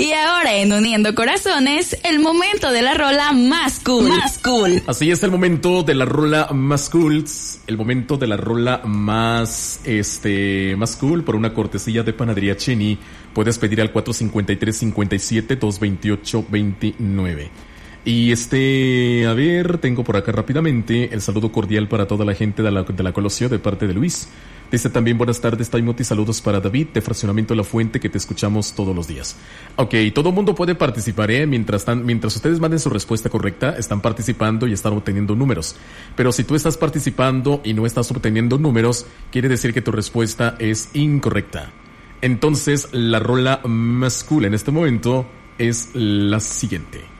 Y ahora en Uniendo Corazones, el momento de la rola más cool. Más cool. Así es, el momento de la rola más cool. El momento de la rola más cool por una cortesía de Panadería Cheni. Puedes pedir al 453-57-228-29. Y a ver, tengo por acá rápidamente el saludo cordial para toda la gente de la Colosio de parte de Luis. Dice también buenas tardes, Taimoti, saludos para David de Fraccionamiento La Fuente, que te escuchamos todos los días. Ok, todo el mundo puede participar, mientras ustedes manden su respuesta correcta, están participando y están obteniendo números. Pero si tú estás participando y no estás obteniendo números, quiere decir que tu respuesta es incorrecta. Entonces, la rola más cool en este momento es la siguiente.